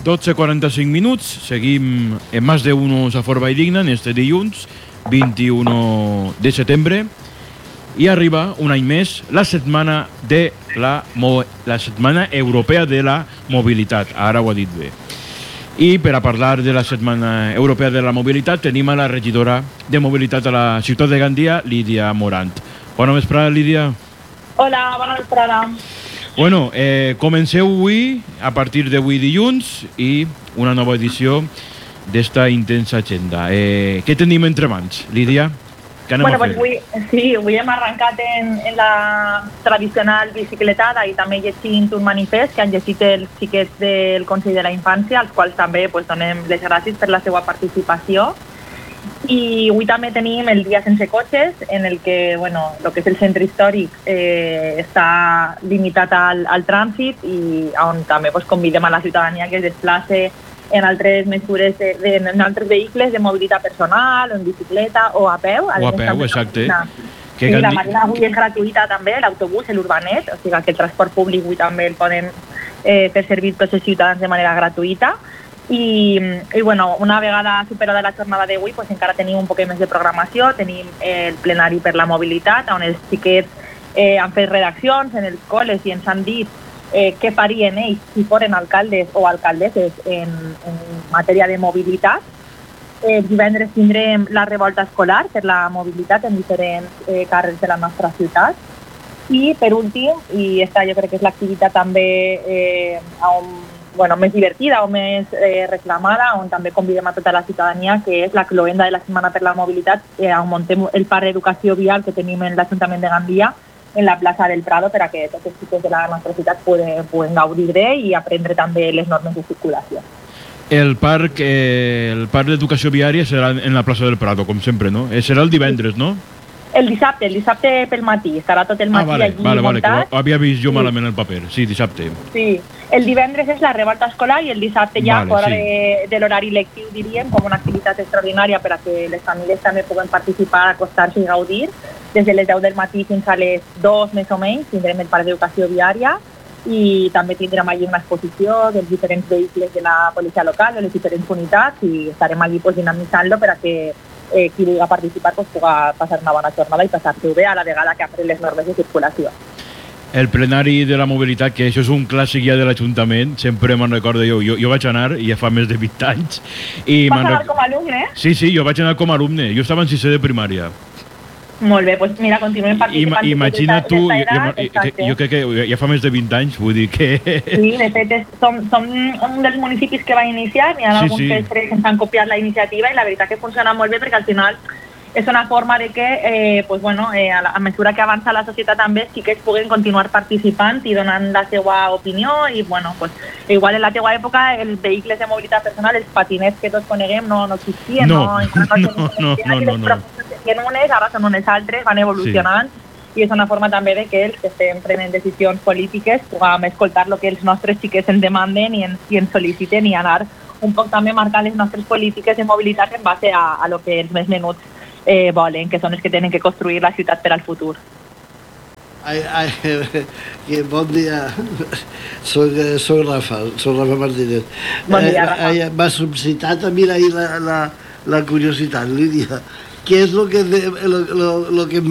12:45 minuts, seguim en Más de Unos a Fort Valldigna en este dilluns 21 de setembre i arriba un any més la setmana europea de la mobilitat, ara ho ha dit bé. I per a parlar de la setmana europea de la mobilitat tenim a la regidora de mobilitat a la ciutat de Gandia, Lídia Morant. Bona vesprada, Lídia. Hola, bona vesprada. Bueno, comenceu avui, a partir d'avui dilluns, i una nova edició d'esta intensa agenda. Què tenim entre mans, Lídia? Què anem a fer? Avui hem arrencat en la tradicional bicicletada i també llegint un manifest que han llegit els xiquets del Consell de la Infància, als quals també donem les gràcies per la seva participació. I avui també tenim el dia sense cotxes, en el que el que és el centre històric està limitat al trànsit i on també convidem a la ciutadania que es desplace en altres mesures, en altres vehicles de mobilitat personal, en bicicleta o a peu. O a peu, exacte. Sí, la marina avui és gratuïta també, l'autobús, l'urbanet, o sigui que el transport públic avui també el poden fer servir tots els ciutadans de manera gratuïta. I una vegada superada la jornada d'avui encara tenim un poc més de programació, tenim el plenari per la mobilitat on els xiquets han fet redaccions en els col·les i ens han dit què farien ells si foren alcaldes o alcaldesses en matèria de mobilitat. Divendres tindrem la revolta escolar per la mobilitat en diferents carrers de la nostra ciutat. I per últim, i esta jo crec que és l'activitat també més divertida o més reclamada, on també convidem a tota la ciutadania, que és la cloenda de la Setmana per la Mobilitat, on muntem el parc d'educació vial que tenim en l'Ajuntament de Gandia, en la plaça del Prado, per a que tots els xics de la nostra ciutat puguen gaudir i aprendre també les normes de circulació. El parc d'educació viària serà en la plaça del Prado, com sempre, no? Serà el divendres, no? El dissabte pel matí, estarà tot el matí allí muntat. Que havia vist jo malament el paper, sí, dissabte. Sí, el divendres és la revolta escolar i el dissabte ja fora de l'horari lectiu, diríem, com una activitat extraordinària per a que les famílies també puguen participar, acostar-se i gaudir. Des de les 10 del matí fins a les 2 més o menys tindrem el parc d'educació viària i també tindrem allí una exposició dels diferents vehicles de la policia local, de les diferents unitats, i estarem allí dinamitzant-lo per a que qui vulgui participar pugui passar una bona jornada i passar-s'ho bé a la vegada que aprèn les normes de circulació. El plenari de la mobilitat, que això és un clàssic ja de l'Ajuntament, sempre me'n recordo jo vaig anar ja fa més de 20 anys. Vas anar com a alumne? Sí, jo vaig anar com a alumne, jo estava en 6è de primària. Molt bé, doncs mira, continuem participant. Imagina't tu, jo crec que ja fa més de 20 anys, vull dir que... Sí, de fet, som un dels municipis que va iniciar, n'hi ha alguns que ens han copiat la iniciativa i la veritat que funciona molt bé perquè al final és una forma de que, a mesura que avança la societat també, sí que es puguen continuar participant i donant la seva opinió i, igual en la teva època els vehicles de mobilitat personal, els patinets que tots coneguem no existien, no. Ara són unes altres, van evolucionant i és una forma també de que els que estem prenent decisions polítiques puguem escoltar el que els nostres xiquets ens demanden i ens sol·liciten i anar un poc també marcant les nostres polítiques de mobilitat en base a lo que els més menuts volen, que són els que tenen que construir la ciutat per al futur. Bon dia, soc Rafa Martínez. Bon dia, Rafa. M'ha suscitat a mi la curiositat, Lídia. ¿Qué es lo que